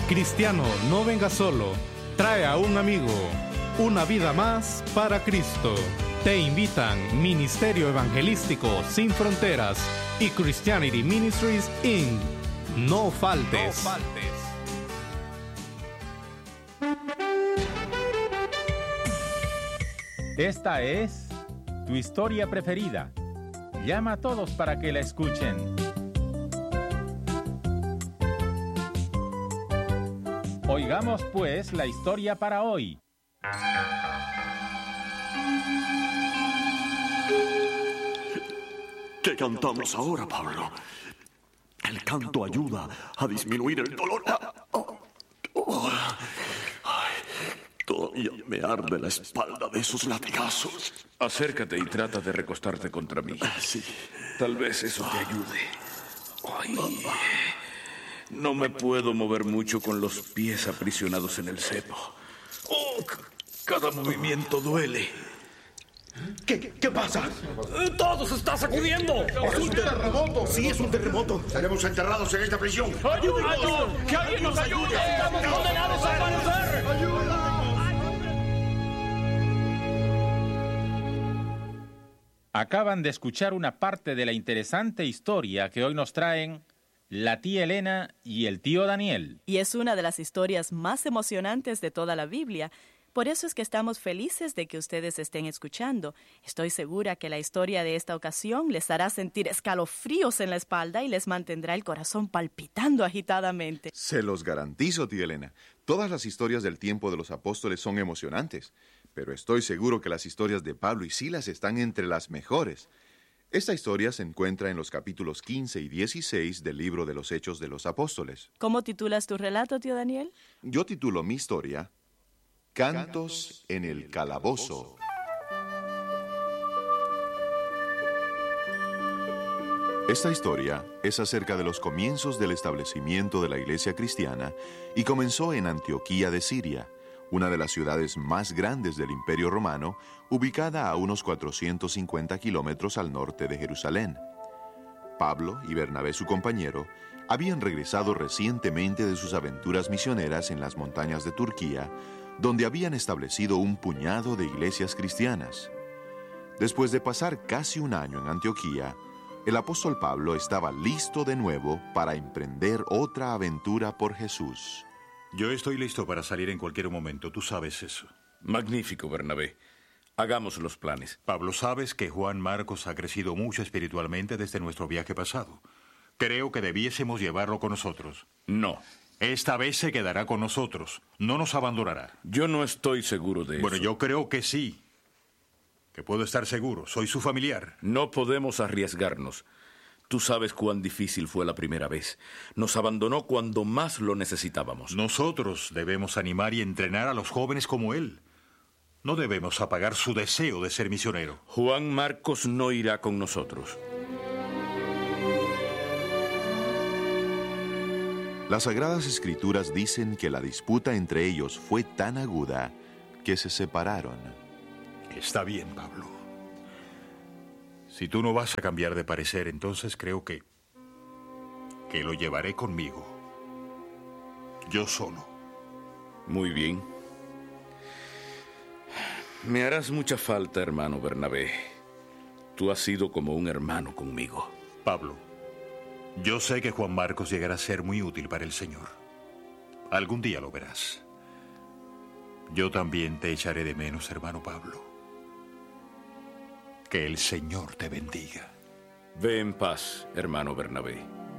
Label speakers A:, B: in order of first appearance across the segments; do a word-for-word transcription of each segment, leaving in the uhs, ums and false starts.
A: Cristiano, no venga solo. Trae a un amigo. Una vida más para Cristo. Te invitan Ministerio Evangelístico Sin Fronteras y Christianity Ministries incorporated. No faltes. No faltes.
B: Esta es tu historia preferida. Llama a todos para que la escuchen. Oigamos pues la historia para hoy.
C: ¿Qué cantamos ahora, Pablo? El canto ayuda a disminuir el dolor. Oh, oh, ay, todavía me arde la espalda de esos latigazos.
D: Acércate y trata de recostarte contra mí.
C: Sí.
D: Tal vez eso te ayude. Ay, no me puedo mover mucho con los pies aprisionados en el cepo. Oh, cada movimiento duele.
C: ¿Qué, qué pasa?
D: ¡Todo se está sacudiendo!
C: ¡Es un terremoto! Sí, es un terremoto. Seremos enterrados en esta prisión.
D: ¡Ayúdanos! ¡Que alguien nos ayude! ¡Estamos condenados a perecer!
B: Acaban de escuchar una parte de la interesante historia que hoy nos traen la tía Elena y el tío Daniel.
E: Y es una de las historias más emocionantes de toda la Biblia. Por eso es que estamos felices de que ustedes estén escuchando. Estoy segura que la historia de esta ocasión les hará sentir escalofríos en la espalda y les mantendrá el corazón palpitando agitadamente.
F: Se los garantizo, tía Elena. Todas las historias del tiempo de los apóstoles son emocionantes, pero estoy seguro que las historias de Pablo y Silas están entre las mejores. Esta historia se encuentra en los capítulos quince y dieciséis del libro de los Hechos de los Apóstoles.
E: ¿Cómo titulas tu relato, tío Daniel?
F: Yo titulo mi historia Cantos en el Calabozo. Esta historia es acerca de los comienzos del establecimiento de la iglesia cristiana y comenzó en Antioquía de Siria, una de las ciudades más grandes del Imperio Romano, ubicada a unos cuatrocientos cincuenta kilómetros al norte de Jerusalén. Pablo y Bernabé, su compañero, habían regresado recientemente de sus aventuras misioneras en las montañas de Turquía, donde habían establecido un puñado de iglesias cristianas. Después de pasar casi un año en Antioquía, el apóstol Pablo estaba listo de nuevo para emprender otra aventura por Jesús.
G: Yo estoy listo para salir en cualquier momento, tú sabes eso.
D: Magnífico, Bernabé. Hagamos los planes.
G: Pablo, sabes que Juan Marcos ha crecido mucho espiritualmente desde nuestro viaje pasado. Creo que debiésemos llevarlo con nosotros.
D: No.
G: Esta vez se quedará con nosotros. No nos abandonará.
D: Yo no estoy seguro de eso.
G: Bueno, yo creo que sí. Que puedo estar seguro. Soy su familiar.
D: No podemos arriesgarnos. Tú sabes cuán difícil fue la primera vez. Nos abandonó cuando más lo necesitábamos.
G: Nosotros debemos animar y entrenar a los jóvenes como él. No debemos apagar su deseo de ser misionero.
D: Juan Marcos no irá con nosotros.
F: Las Sagradas Escrituras dicen que la disputa entre ellos fue tan aguda que se separaron.
G: Está bien, Pablo. Si tú no vas a cambiar de parecer, entonces creo que... que lo llevaré conmigo. Yo solo.
D: Muy bien. Me harás mucha falta, hermano Bernabé. Tú has sido como un hermano conmigo.
G: Pablo, yo sé que Juan Marcos llegará a ser muy útil para el Señor. Algún día lo verás. Yo también te echaré de menos, hermano Pablo. Que el Señor te bendiga.
D: Ve en paz, hermano Bernabé.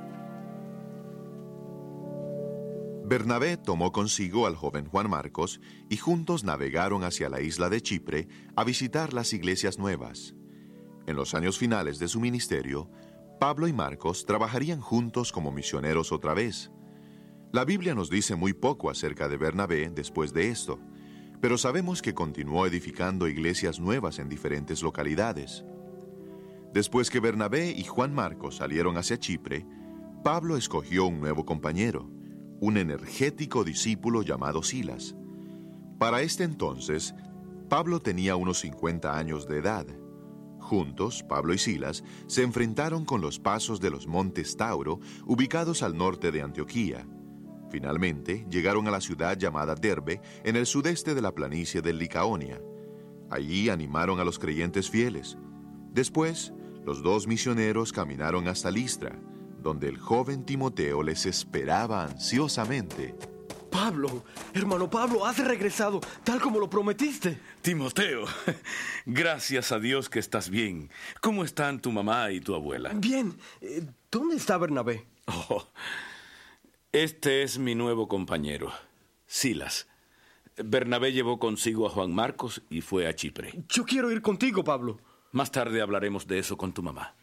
F: Bernabé tomó consigo al joven Juan Marcos y juntos navegaron hacia la isla de Chipre a visitar las iglesias nuevas. En los años finales de su ministerio, Pablo y Marcos trabajarían juntos como misioneros otra vez. La Biblia nos dice muy poco acerca de Bernabé después de esto, pero sabemos que continuó edificando iglesias nuevas en diferentes localidades. Después que Bernabé y Juan Marcos salieron hacia Chipre, Pablo escogió un nuevo compañero, un energético discípulo llamado Silas. Para este entonces, Pablo tenía unos cincuenta años de edad. Juntos, Pablo y Silas se enfrentaron con los pasos de los montes Tauro, ubicados al norte de Antioquía. Finalmente, llegaron a la ciudad llamada Derbe, en el sudeste de la planicie de Licaonia. Allí animaron a los creyentes fieles. Después, los dos misioneros caminaron hasta Listra, donde el joven Timoteo les esperaba ansiosamente.
C: Pablo, hermano Pablo, has regresado, tal como lo prometiste.
D: Timoteo, gracias a Dios que estás bien. ¿Cómo están tu mamá y tu abuela?
C: Bien. Eh, ¿Dónde está Bernabé?
D: Oh, este es mi nuevo compañero, Silas. Bernabé llevó consigo a Juan Marcos y fue a Chipre.
C: Yo quiero ir contigo, Pablo.
D: Más tarde hablaremos de eso con tu mamá.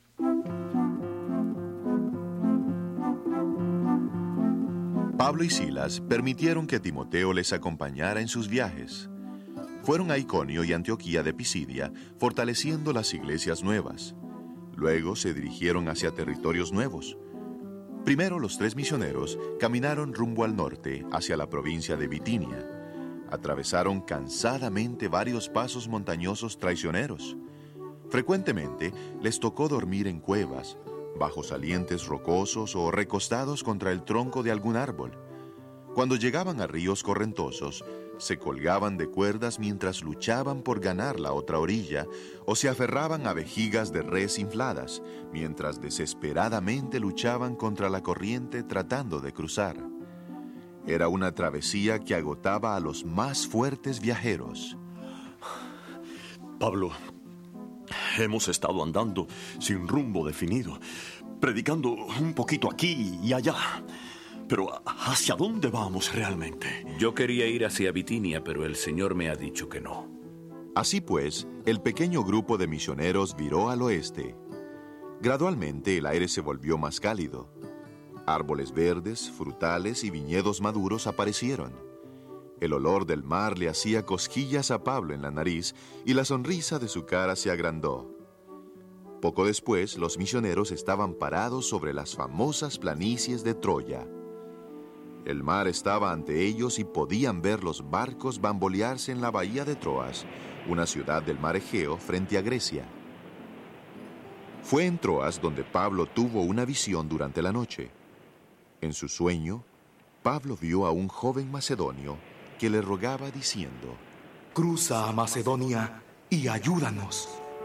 F: Pablo y Silas permitieron que Timoteo les acompañara en sus viajes. Fueron a Iconio y Antioquía de Pisidia, fortaleciendo las iglesias nuevas. Luego se dirigieron hacia territorios nuevos. Primero los tres misioneros caminaron rumbo al norte, hacia la provincia de Bitinia. Atravesaron cansadamente varios pasos montañosos traicioneros. Frecuentemente les tocó dormir en cuevas, bajo salientes rocosos o recostados contra el tronco de algún árbol. Cuando llegaban a ríos correntosos, se colgaban de cuerdas mientras luchaban por ganar la otra orilla, o se aferraban a vejigas de res infladas, mientras desesperadamente luchaban contra la corriente tratando de cruzar. Era una travesía que agotaba a los más fuertes viajeros.
C: Pablo, hemos estado andando sin rumbo definido, predicando un poquito aquí y allá. Pero ¿hacia dónde vamos realmente?
D: Yo quería ir hacia Bitinia, pero el Señor me ha dicho que no.
F: Así pues, el pequeño grupo de misioneros viró al oeste. Gradualmente el aire se volvió más cálido. Árboles verdes, frutales y viñedos maduros aparecieron. El olor del mar le hacía cosquillas a Pablo en la nariz y la sonrisa de su cara se agrandó. Poco después, los misioneros estaban parados sobre las famosas planicies de Troya. El mar estaba ante ellos y podían ver los barcos bambolearse en la bahía de Troas, una ciudad del mar Egeo frente a Grecia. Fue en Troas donde Pablo tuvo una visión durante la noche. En su sueño, Pablo vio a un joven macedonio que le rogaba diciendo:
H: «Cruza a Macedonia y ayúdanos».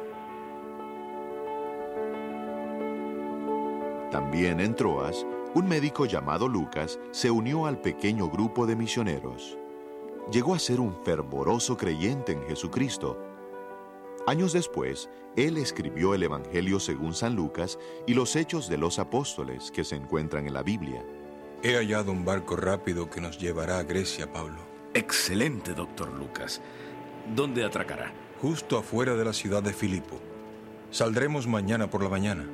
F: También en Troas, un médico llamado Lucas se unió al pequeño grupo de misioneros. Llegó a ser un fervoroso creyente en Jesucristo. Años después, él escribió el Evangelio según San Lucas y los Hechos de los Apóstoles que se encuentran en la Biblia.
I: He hallado un barco rápido que nos llevará a Grecia, Pablo.
D: Excelente, doctor Lucas. ¿Dónde atracará?
I: Justo afuera de la ciudad de Filipo. Saldremos mañana por la mañana.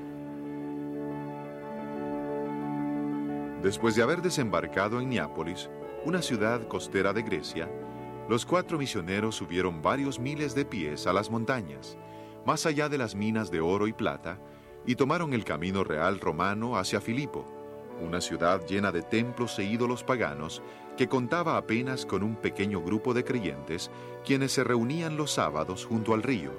F: Después de haber desembarcado en Neápolis, una ciudad costera de Grecia, los cuatro misioneros subieron varios miles de pies a las montañas, más allá de las minas de oro y plata, y tomaron el camino real romano hacia Filipo, una ciudad llena de templos e ídolos paganos que contaba apenas con un pequeño grupo de creyentes quienes se reunían los sábados junto al río.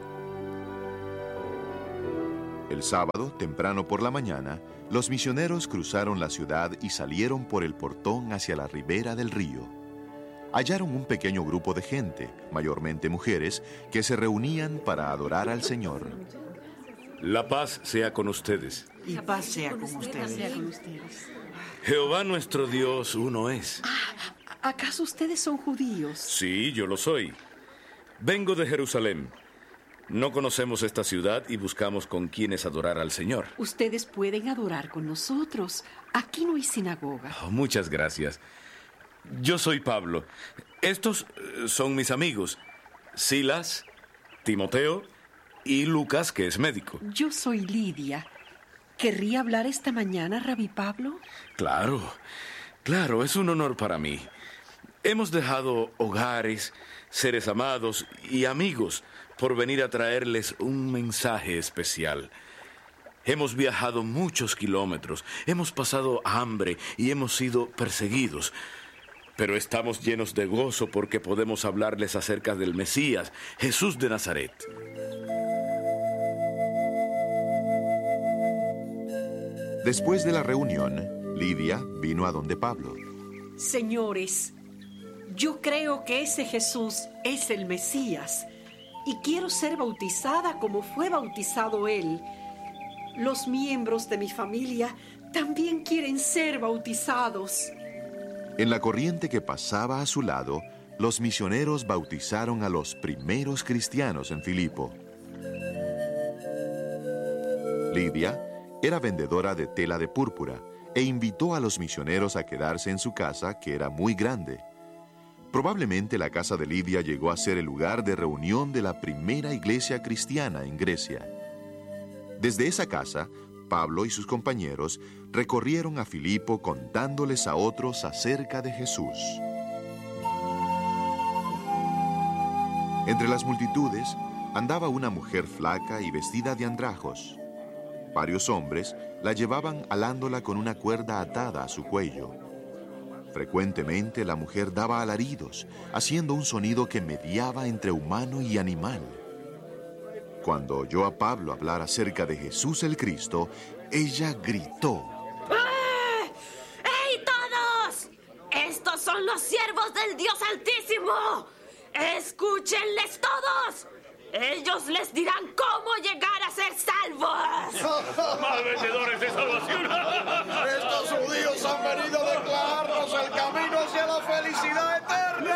F: El sábado, temprano por la mañana, los misioneros cruzaron la ciudad y salieron por el portón hacia la ribera del río. Hallaron un pequeño grupo de gente, mayormente mujeres, que se reunían para adorar al Señor.
D: La paz sea con ustedes.
J: Y paz sea con ustedes.
D: Jehová nuestro Dios uno es.
J: Ah, ¿acaso ustedes son judíos?
D: Sí, yo lo soy. Vengo de Jerusalén. No conocemos esta ciudad y buscamos con quienes adorar al Señor.
J: Ustedes pueden adorar con nosotros. Aquí no hay sinagoga.
D: Oh, muchas gracias. Yo soy Pablo. Estos son mis amigos, Silas, Timoteo y Lucas, que es médico.
J: Yo soy Lidia. ¿Querría hablar esta mañana, Rabí Pablo?
D: Claro, claro, es un honor para mí. Hemos dejado hogares, seres amados y amigos por venir a traerles un mensaje especial. Hemos viajado muchos kilómetros, hemos pasado hambre y hemos sido perseguidos. Pero estamos llenos de gozo porque podemos hablarles acerca del Mesías, Jesús de Nazaret.
F: Después de la reunión, Lidia vino a donde Pablo.
J: Señores, yo creo que ese Jesús es el Mesías y quiero ser bautizada como fue bautizado él. Los miembros de mi familia también quieren ser bautizados.
F: En la corriente que pasaba a su lado, los misioneros bautizaron a los primeros cristianos en Filipo. Lidia era vendedora de tela de púrpura e invitó a los misioneros a quedarse en su casa, que era muy grande. Probablemente la casa de Lidia llegó a ser el lugar de reunión de la primera iglesia cristiana en Grecia. Desde esa casa, Pablo y sus compañeros recorrieron a Filipo contándoles a otros acerca de Jesús. Entre las multitudes andaba una mujer flaca y vestida de andrajos. Varios hombres la llevaban alándola con una cuerda atada a su cuello. Frecuentemente la mujer daba alaridos, haciendo un sonido que mediaba entre humano y animal. Cuando oyó a Pablo hablar acerca de Jesús el Cristo, ella gritó:
K: ¡Eh! ¡Ey, todos! ¡Estos son los siervos del Dios Altísimo! ¡Escúchenles todos! Ellos les dirán cómo llegar a ser salvos.
D: ¡Más vendedores de salvación!
L: Estos judíos han venido a declararnos el camino hacia la felicidad eterna.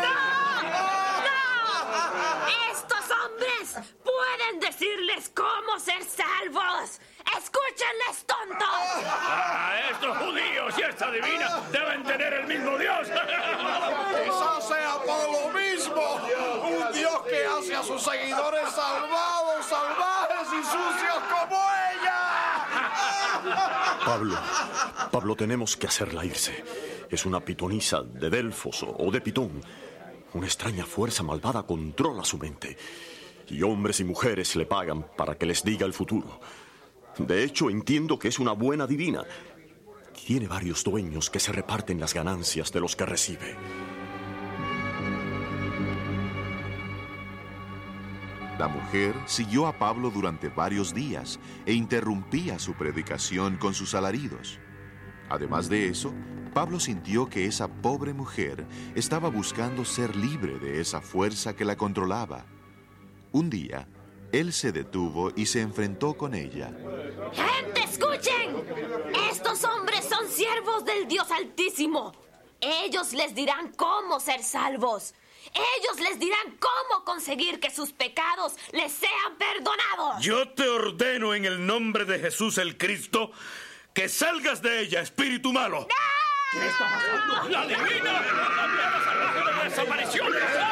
K: ¡No! ¡No! Estos hombres pueden decirles cómo ser salvos. ¡Escúchenles, tontos!
D: Ah, estos judíos y esta divina deben tener el mismo Dios.
L: Quizás sea por lo mismo. Un Dios que hace a sus seguidores salvados, salvajes y sucios como ella.
C: Pablo, Pablo, tenemos que hacerla irse. Es una pitonisa de Delfos o de Pitón. Una extraña fuerza malvada controla su mente. Y hombres y mujeres le pagan para que les diga el futuro. De hecho, entiendo que es una buena divina. Tiene varios dueños que se reparten las ganancias de los que recibe.
F: La mujer siguió a Pablo durante varios días e interrumpía su predicación con sus alaridos. Además de eso, Pablo sintió que esa pobre mujer estaba buscando ser libre de esa fuerza que la controlaba. Un día, él se detuvo y se enfrentó con ella.
K: ¡Gente, escuchen! Estos hombres son siervos del Dios Altísimo. Ellos les dirán cómo ser salvos. Ellos les dirán cómo conseguir que sus pecados les sean perdonados.
D: Yo te ordeno en el nombre de Jesús el Cristo que salgas de ella, espíritu malo.
K: ¡No!
D: ¿Qué está pasando? ¡La divina! ¡La salvación de la desaparición!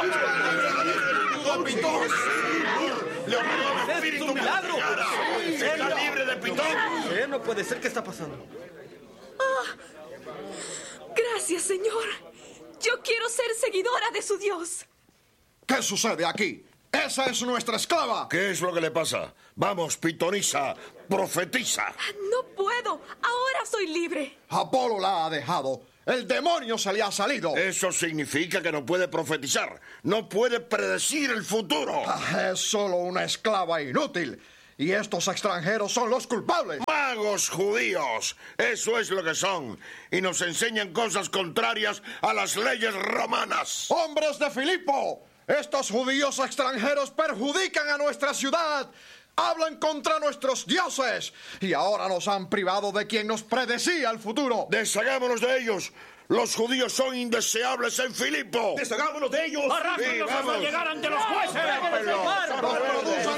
L: ¡Pitón!
M: ¡Es un milagro!
D: ¡Está libre de Pitón!
M: ¿Eh? No puede ser. ¿Qué está pasando?
J: Oh, gracias, Señor. Yo quiero ser seguidora de su Dios.
L: ¿Qué sucede aquí? ¡Esa es nuestra esclava!
N: ¿Qué es lo que le pasa? Vamos, pitonisa, profetiza.
J: No puedo. Ahora soy libre.
L: Apolo la ha dejado. El demonio se le ha salido.
N: Eso significa que no puede profetizar. No puede predecir el futuro.
L: Ah, es solo una esclava inútil. Y estos extranjeros son los culpables.
N: ¡Magos judíos! Eso es lo que son. Y nos enseñan cosas contrarias a las leyes romanas.
L: ¡Hombres de Filipo! Estos judíos extranjeros perjudican a nuestra ciudad. Hablan contra nuestros dioses. Y ahora nos han privado de quien nos predecía el futuro.
N: Deshagámonos de ellos. Los judíos son indeseables en Filipo.
D: ¡Deshagámonos de ellos!
N: ¡Arrástrenos
D: hasta llegar ante los jueces!
L: ¡No produzan